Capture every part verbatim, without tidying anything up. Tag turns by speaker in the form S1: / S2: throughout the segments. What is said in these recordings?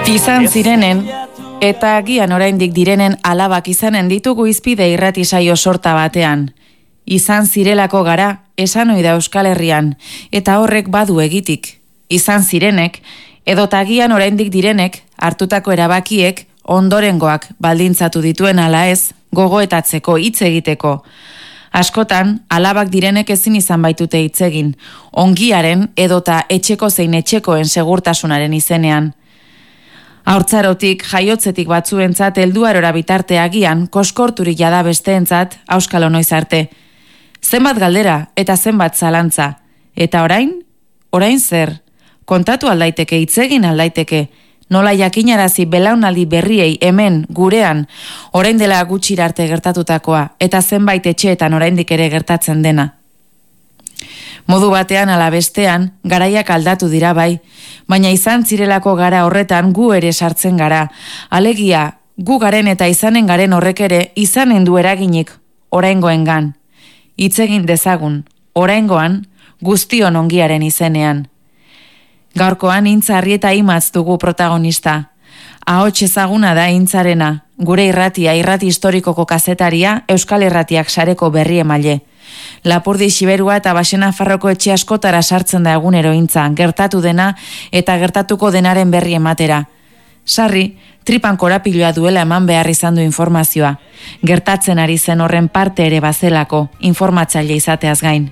S1: Izan zirenen, eta agian oraindik direnen alabak izanen ditugu izpide irrati saio sorta batean. Izan zirelako gara, esan ohi da Euskal Herrian, eta horrek badu egitik. Izan zirenek, edota agian oraindik direnek, hartutako erabakiek, ondorengoak baldintzatu dituen ala ez, gogoetatzeko hitz egiteko. Askotan, alabak direnek ezin izan baitute hitz egin, ongiaren edota etxeko zein etxekoen segurtasunaren izenean. Haurtzarotik, jaiotzetik batzuentzat helduarora bitarte agian, koskorturik jada besteentzat, auskalo noiz arte. Zenbat galdera eta zenbat zalantza. Eta orain? Orain zer? Kontatu aldaiteke, hitz egin aldaiteke. Nola jakinarazi belaunaldi berriei hemen, gurean, orain dela gutxira arte gertatutakoa, eta zenbait etxeetan oraindik ere gertatzen dena. Modu batean ala bestean, garaiak aldatu dira bai, baina izan zirelako gara horretan gu ere sartzen gara. Alegia, gu garen eta izanen garen horrek ere izanen du eraginik oraingoengan. Hitz egin dezagun, oraingoan, guztion ongiaren izenean. Gaurkoan Intza Arrieta Imatz dugu protagonista. Ahots ezaguna da Intzarena, gure irratia, irrati historikoko kazetaria, Euskal Irratiak sareko berri emaile. Lapurdi Xiberua eta Baxena Farroko etxe askotara sartzen da egunero Intza, gertatu dena eta gertatuko denaren berri ematera. Sarri, tripan korapiloa duela eman behar izan du informazioa. Gertatzen ari zen horren parte ere bazelako, informatzaile izateaz gain.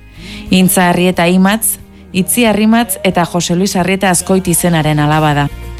S1: Intza Arrieta Imatz, Itzi Arrimatz eta Jose Luis Arrieta Azkoiti izenaren alaba da.